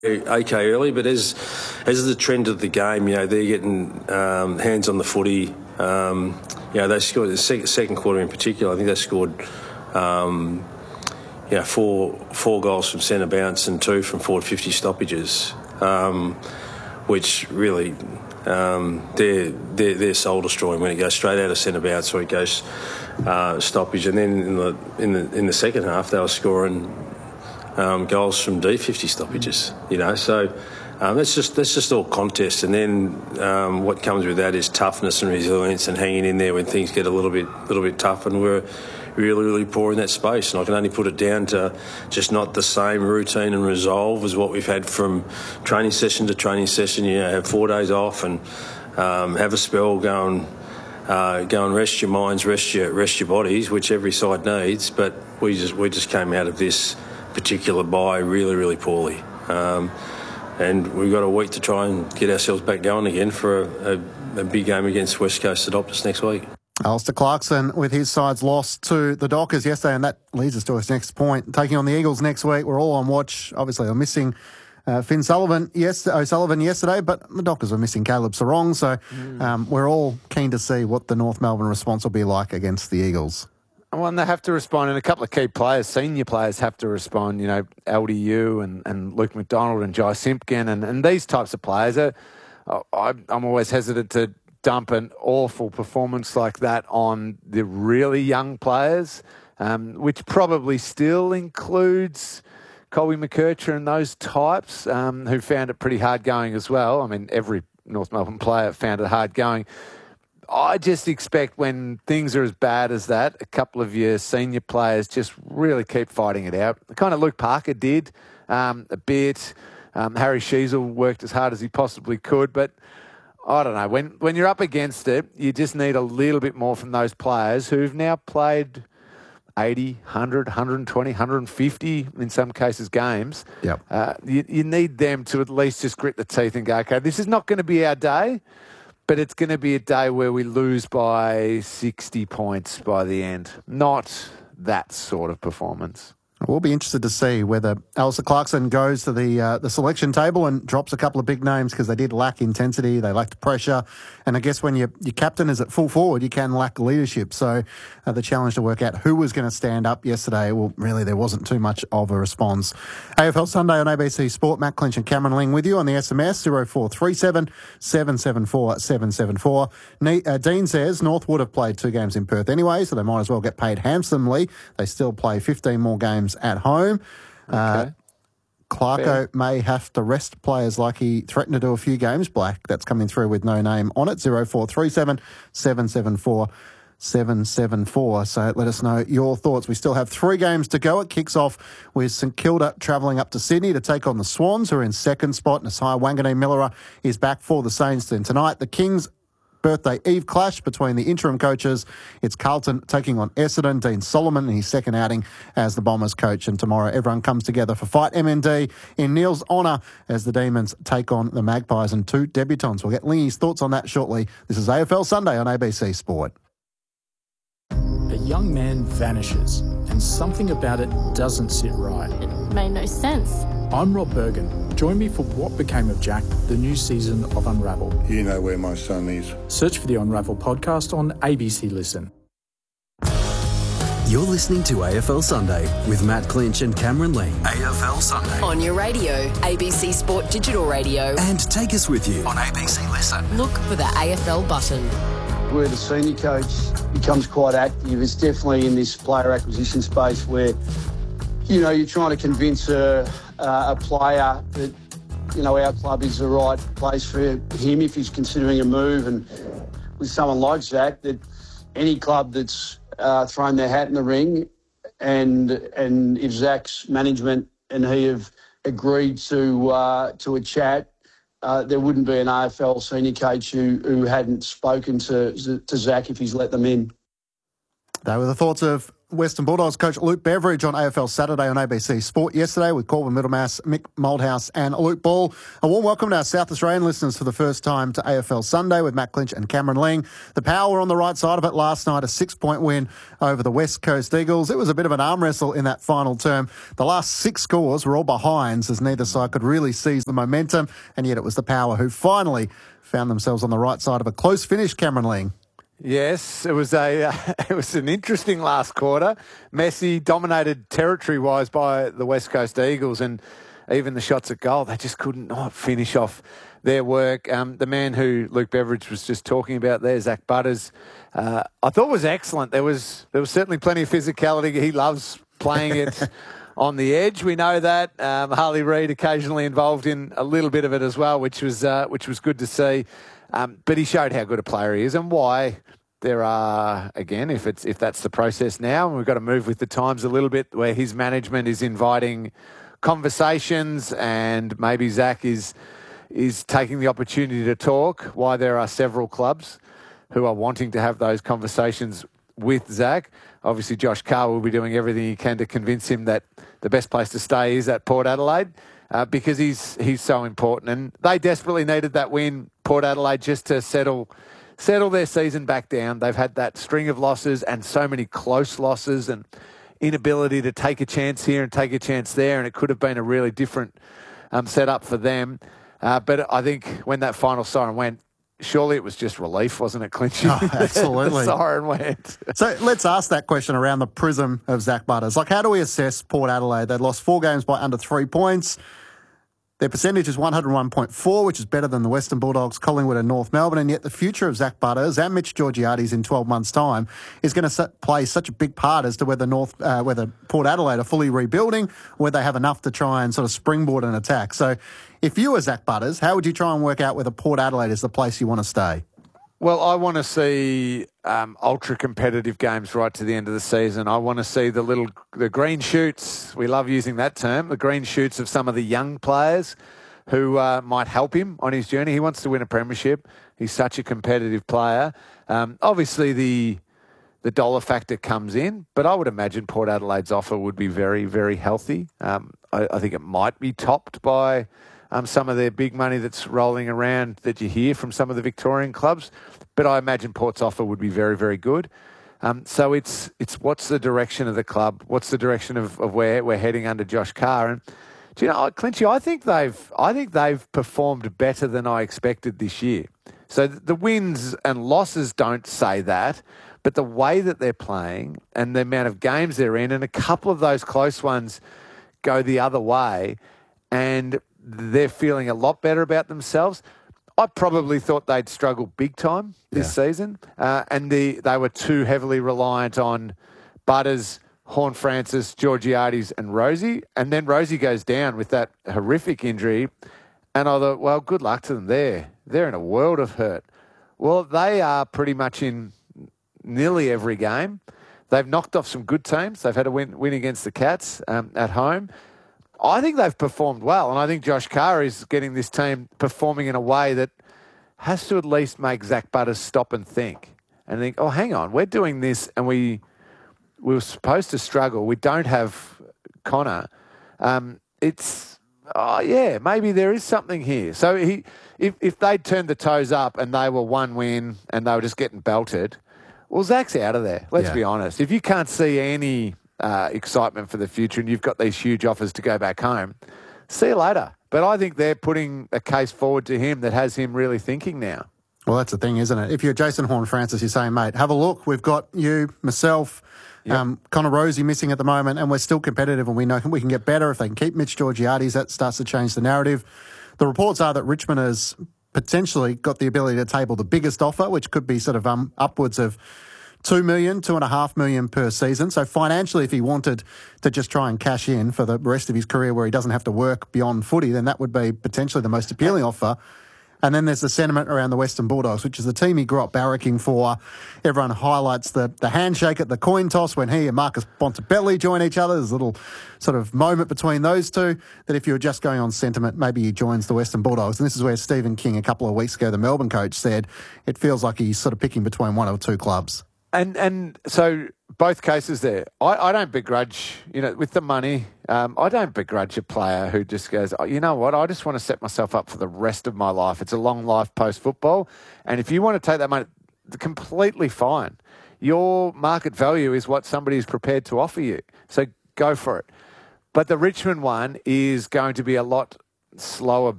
okay early, but as the trend of the game, they're getting hands on the footy. They scored the second quarter in particular. I think they scored four goals from centre bounce and 2 from forward 50 stoppages, which really they're soul destroying when it goes straight out of centre bounce or it goes stoppage. And then in the second half they were scoring goals from D50 stoppages, So that's just all contest, and then what comes with that is toughness and resilience and hanging in there when things get a little bit tough. And we're really, really poor in that space. And I can only put it down to just not the same routine and resolve as what we've had from training session to training session. Have 4 days off and have a spell, go and rest your minds, rest your bodies, which every side needs. But we just came out of this particular bye really, really poorly. And we've got a week to try and get ourselves back going again for a big game against West Coast Adopters next week. Alistair Clarkson with his side's loss to the Dockers yesterday, and that leads us to his next point. Taking on the Eagles next week. We're all on watch. Obviously, I'm missing Finn O'Sullivan yesterday, but the Dockers were missing Caleb Sarong, so we're all keen to see what the North Melbourne response will be like against the Eagles. Well, and they have to respond, and a couple of key players, senior players, have to respond. LDU and Luke McDonald and Jai Simpkin and these types of players. I'm always hesitant to dump an awful performance like that on the really young players, which probably still includes Colby McKercher and those types who found it pretty hard going as well. I mean, every North Melbourne player found it hard going. I just expect when things are as bad as that, a couple of your senior players just really keep fighting it out. Kind of Luke Parker did a bit. Harry Sheasel worked as hard as he possibly could. But I don't know. When you're up against it, you just need a little bit more from those players who've now played 80, 100, 120, 150, in some cases, games. Yep. You need them to at least just grit the teeth and go, okay, this is not going to be our day. But it's going to be a day where we lose by 60 points by the end. Not that sort of performance. We'll be interested to see whether Alistair Clarkson goes to the selection table and drops a couple of big names, because they did lack intensity, they lacked pressure, and I guess when your captain is at full forward, you can lack leadership. So the challenge to work out who was going to stand up yesterday, well, really there wasn't too much of a response. AFL Sunday on ABC Sport. Matt Clinch and Cameron Ling with you on the SMS 0437 774 774. Dean says North would have played 2 games in Perth anyway, so they might as well get paid handsomely. They still play 15 more games at home. Okay. Clarko may have to rest players like he threatened to do a few games. Black, that's coming through with no name on it. 0437 774 774. So let us know your thoughts. We still have 3 games to go. It kicks off with St Kilda travelling up to Sydney to take on the Swans, who are in second spot. Nasai Wanganeen-Millera is back for the Saints. Then tonight, the Kings birthday eve clash between the interim coaches. It's Carlton taking on Essendon. Dean Solomon in his second outing as the Bombers coach. And tomorrow everyone comes together for Fight MND in Neil's honour as the Demons take on the Magpies and 2 debutants. We'll get Lingy's thoughts on that shortly. This is AFL Sunday on ABC Sport. A young man vanishes and something about it doesn't sit right. It made no sense. I'm Rob Bergen. Join me for What Became of Jack, the new season of Unravel. You know where my son is. Search for the Unravel podcast on ABC Listen. You're listening to AFL Sunday with Matt Clinch and Cameron Ling. AFL Sunday. On your radio, ABC Sport Digital Radio. And take us with you on ABC Listen. Look for the AFL button. Where the senior coach becomes quite active, it's definitely in this player acquisition space where, you're trying to convince a player that, our club is the right place for him if he's considering a move. And with someone like Zach, that any club that's thrown their hat in the ring, and if Zach's management and he have agreed to a chat, there wouldn't be an AFL senior coach who hadn't spoken to Zach if he's let them in. They were the thoughts of Western Bulldogs coach Luke Beveridge on AFL Saturday on ABC Sport yesterday with Corbin Middlemass, Mick Moldhouse and Luke Ball. A warm welcome to our South Australian listeners for the first time to AFL Sunday with Matt Clinch and Cameron Ling. The Power were on the right side of it last night, a 6-point win over the West Coast Eagles. It was a bit of an arm wrestle in that final term. The last 6 scores were all behinds as neither side could really seize the momentum, and yet it was the Power who finally found themselves on the right side of a close finish, Cameron Ling. Yes, it was an interesting last quarter. Messy, dominated territory-wise by the West Coast Eagles, and even the shots at goal, they just couldn't not finish off their work. The man who Luke Beveridge was just talking about there, Zach Butters, I thought was excellent. There was certainly plenty of physicality. He loves playing it on the edge. We know that. Harley Reid occasionally involved in a little bit of it as well, which was good to see. But he showed how good a player he is and why there are, again, if that's the process now, and we've got to move with the times a little bit, where his management is inviting conversations and maybe Zach is taking the opportunity to talk, why there are several clubs who are wanting to have those conversations with Zach. Obviously, Josh Carr will be doing everything he can to convince him that the best place to stay is at Port Adelaide. Because he's so important. And they desperately needed that win, Port Adelaide, just to settle their season back down. They've had that string of losses and so many close losses and inability to take a chance here and take a chance there, and it could have been a really different setup for them. But I think when that final siren went, surely it was just relief, wasn't it, Clinchy? Oh, absolutely. The siren went. So let's ask that question around the prism of Zach Butters. Like, how do we assess Port Adelaide? They lost 4 games by under 3 points. Their percentage is 101.4, which is better than the Western Bulldogs, Collingwood and North Melbourne, and yet the future of Zach Butters and Mitch Georgiades in 12 months' time is going to play such a big part as to whether Port Adelaide are fully rebuilding or whether they have enough to try and sort of springboard an attack. So if you were Zach Butters, how would you try and work out whether Port Adelaide is the place you want to stay? Well, I want to see ultra-competitive games right to the end of the season. I want to see the green shoots. We love using that term, the green shoots of some of the young players who might help him on his journey. He wants to win a premiership. He's such a competitive player. Obviously, the dollar factor comes in, but I would imagine Port Adelaide's offer would be very, very healthy. I think it might be topped by some of their big money that's rolling around that you hear from some of the Victorian clubs. But I imagine Port's offer would be very, very good. So it's what's the direction of the club? What's the direction of where we're heading under Josh Carr? And do you know, Clinchy, I think they've performed better than I expected this year. So the wins and losses don't say that, but the way that they're playing and the amount of games they're in, and a couple of those close ones go the other way, and they're feeling a lot better about themselves. I probably thought they'd struggle big time this season, and they were too heavily reliant on Butters, Horne-Francis, Georgiades and Rosie, and then Rosie goes down with that horrific injury, and I thought, well, good luck to them there. They're in a world of hurt. Well, they are pretty much in nearly every game. They've knocked off some good teams. They've had a win against the Cats at home. I think they've performed well, and I think Josh Carr is getting this team performing in a way that has to at least make Zach Butters stop and think. Oh, hang on, we're doing this, and we were supposed to struggle. We don't have Connor. Maybe there is something here. So if they'd turned the toes up and they were 1 win and they were just getting belted, well, Zach's out of there. Let's be honest. If you can't see any excitement for the future and you've got these huge offers to go back home, see you later. But I think they're putting a case forward to him that has him really thinking now. Well, that's the thing, isn't it? If you're Jason Horne-Francis, you're saying, mate, have a look. We've got you, myself, Connor Rosie missing at the moment, and we're still competitive, and we know we can get better if they can keep Mitch Georgiades. That starts to change the narrative. The reports are that Richmond has potentially got the ability to table the biggest offer, which could be sort of upwards of $2 million, $2.5 million per season. So financially, if he wanted to just try and cash in for the rest of his career where he doesn't have to work beyond footy, then that would be potentially the most appealing offer. And then there's the sentiment around the Western Bulldogs, which is the team he grew up barracking for. Everyone highlights the handshake at the coin toss when he and Marcus Bontempelli join each other. There's a little sort of moment between those two that if you were just going on sentiment, maybe he joins the Western Bulldogs. And this is where Stephen King, a couple of weeks ago, the Melbourne coach, said it feels like he's sort of picking between 1 or 2 clubs. And so both cases there. I don't begrudge, with the money, I don't begrudge a player who just goes, oh, you know what, I just want to set myself up for the rest of my life. It's a long life post-football. And if you want to take that money, completely fine. Your market value is what somebody is prepared to offer you. So go for it. But the Richmond one is going to be a lot slower